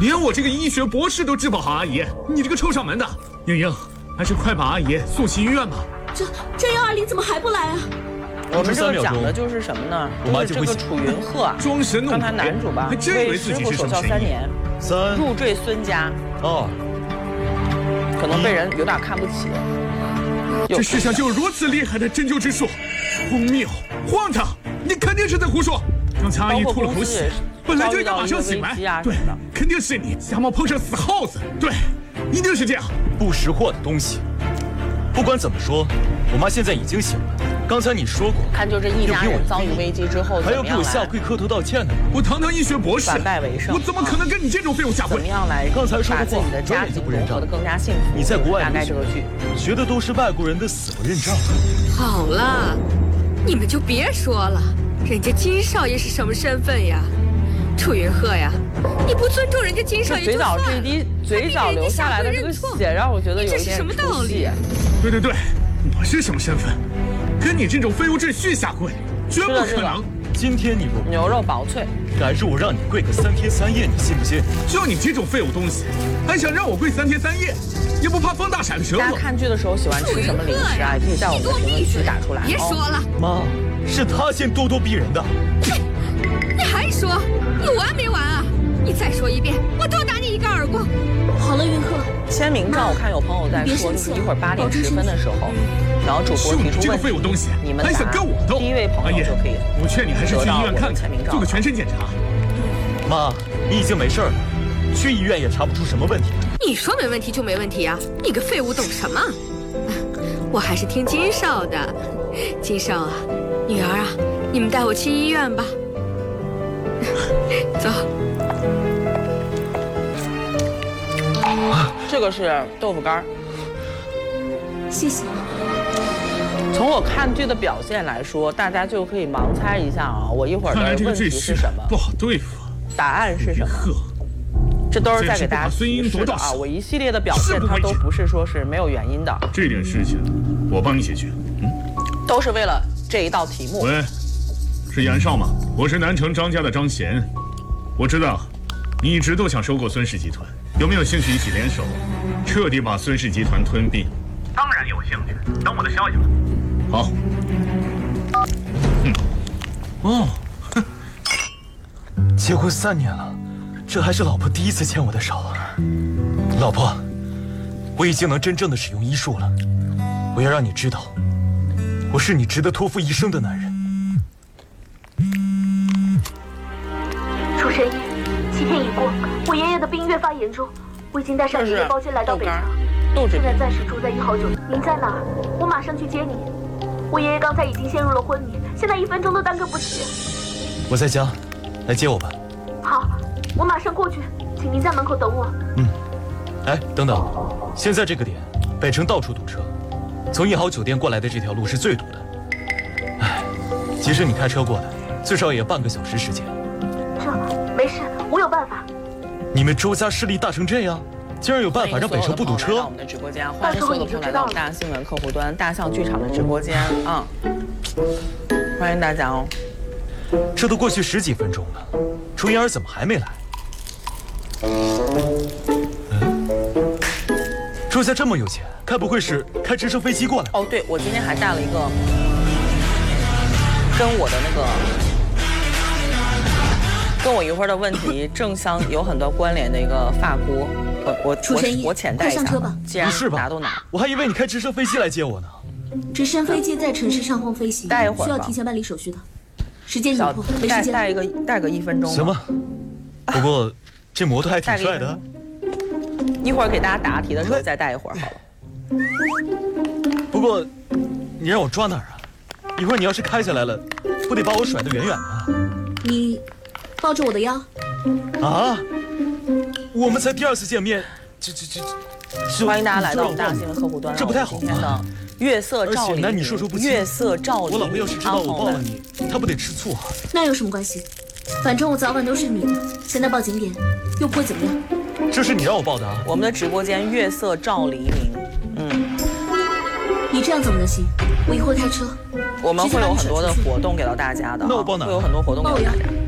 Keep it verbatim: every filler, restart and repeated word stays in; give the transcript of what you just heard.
连我这个医学博士都治不好阿姨，你这个臭上门的，英英，还是快把阿姨送去医院吧。 这这幺二零怎么还不来啊？ 我们这个讲的就是什么呢？就是这个楚云鹤啊， 装神弄鬼， 刚才男主吧， 还真以为自己是守孝三年， 三入赘孙家， 二， 可能被人有点看不起。 这世上就有如此厉害的针灸之术，荒谬，荒唐！你肯定是在胡说。刚才阿姨吐了口血，本来就应该马上醒来。对，肯定是你瞎猫碰上死耗子。对，一定是这样。 不识货的东西。不管怎么说，我妈现在已经醒了。刚才你说过， 看就这一家人遭遇危机之后， 还要给我下跪磕头道歉呢。 我堂堂医学博士， 反败为胜， 我怎么可能跟你这种废物下跪？ 怎么样来刚才说的话， 把自己的家庭融合的更加幸福？ 你在国外大概这个剧学的都是外国人的死不认账。 好了，你们就别说了，人家金少爷是什么身份呀？楚云鹤呀，你不尊重人家金少爷就算了， 嘴角这一滴嘴角流下来的这个血，让我觉得有点这是什么道理？ 对对对，我是什么身份？跟你这种废物赘婿下跪，绝不可能。 今天你不牛肉薄脆， 改日我让你跪个三天三夜，你信不信？ 就你这种废物东西，还想让我跪三天三夜，也不怕风大闪了舌头？ 大家看剧的时候喜欢吃什么零食啊？也可以在我们的评论区打出来。 别说了， 妈，是他先咄咄逼人的。 你还说，有完没完啊？你再说一遍，我多打你一个耳光。 好了，云鹤， 签名照我看有朋友在说，就是一会儿八点十分的时候，然后主播提出这个废物东西， 你们还想跟我斗？ 第一位朋友就可以。 我劝你还是去医院看看，做个全身检查。 妈，你已经没事了，去医院也查不出什么问题。 你说没问题就没问题啊？你个废物懂什么？我还是听金少的。金少啊，女儿啊，你们带我去医院吧。走。 这个是豆腐干， 谢谢。 从我看剧的表现来说，大家就可以盲猜一下啊，我一会儿的问题是什么？ 不好对付。 答案是什么？这都是在给大家提示的啊！我一系列的表现，它都不是说是没有原因的。 这点事情我帮你解决，嗯， 都是为了这一道题目。 喂，是杨少吗？我是南城张家的张贤，我知道你一直都想收购孙氏集团。有没有兴趣一起联手，彻底把孙氏集团吞并？当然有兴趣，等我的消息吧。好。嗯。哦。 结婚三年了，这还是老婆第一次牵我的手。老婆，我已经能真正的使用医术了。我要让你知道，我是你值得托付一生的男人。 楚神医，七天已过，我爷爷的病越发严重，我已经带上爷爷包间来到北城，现在暂时住在一号酒店。您在哪儿？我马上去接你。我爷爷刚才已经陷入了昏迷，现在一分钟都耽搁不起。 我在家，来接我吧。 好，我马上过去，请您在门口等我。 嗯。哎，等等，现在这个点，北城到处堵车，从一号酒店过来的这条路是最堵的。哎，即使你开车过来，最少也要半个小时时间。 这没事，我有办法。 你们周家势力大成这样，竟然有办法让北城不堵车？ 到我们的直播间，欢迎所有的朋友来到我们大新闻客户端大象剧场的直播间啊！欢迎大家哦。 这都过去十几分钟了，楚妍儿怎么还没来？嗯，周家这么有钱，该不会是开直升飞机过来？ 哦，对，我今天还带了一个跟我的那个。跟我一会儿的问题正相有很多关联的一个发箍，我我我我浅带一下。 快上车吧。 既然拿都拿， 我还以为你开直升飞机来接我呢。 直升飞机在城市上空飞行， 待一会儿需要提前办理手续的。时间紧迫，没时间。 带一个带个一分钟。 行吧。不过这摩托还挺帅的。 一会儿给大家答题的时候再带一会儿好了。 不过你让我抓哪儿啊？一会儿你要是开下来了，不得把我甩得远远的？ 你。抱着我的腰， 啊！我们才第二次见面，这这这这， 欢迎大家来到我们大新闻客户端。 这不太好吗？月色照里， 男女授受不亲。 月色照里， 我老婆要是知道我抱了你，她不得吃醋啊？ 那有什么关系？反正我早晚都是你的，现在报警点又不会怎么样。 这是你让我报的啊！ 我们的直播间月色照黎明，嗯， 你这样怎么能行？我一会儿开车， 我们会有很多的活动给到大家的， 那我报哪？ 会有很多活动给到大家。